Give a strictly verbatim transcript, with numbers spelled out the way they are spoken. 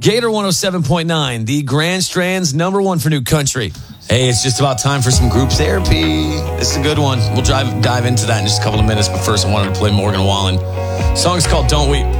Gator one oh seven point nine, the Grand Strand's number one for new country. Hey, it's just about time for some group therapy. This is a good one. We'll dive, dive into that in just a couple of minutes, but first I wanted to play Morgan Wallen. The song's called Don't We...